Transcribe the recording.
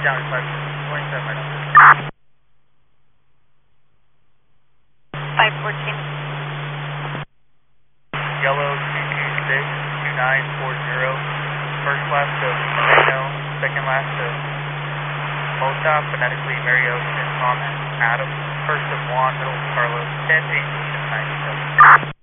down 27 right now. 514. Yellow 226-2940. First class to Moreno, second last to Mota, phonetically Mary Ocean, Thomas, Adam. First to Juan, middle to Carlos, 1018 and 97.